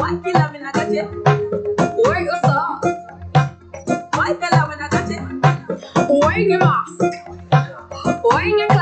Why killer when I got it? Where you saw? Why fella when I got it? Where you mask? Where you